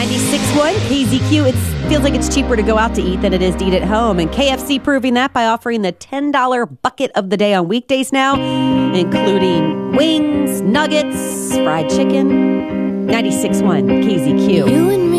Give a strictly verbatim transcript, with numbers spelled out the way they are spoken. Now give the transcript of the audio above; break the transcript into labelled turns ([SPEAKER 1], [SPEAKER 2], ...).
[SPEAKER 1] ninety-six point one K Z Q. It feels like it's cheaper to go out to eat than it is to eat at home. And K F C proving that by offering the ten dollars bucket of the day on weekdays now, including wings, nuggets, fried chicken. ninety-six point one K Z Q.
[SPEAKER 2] You and me.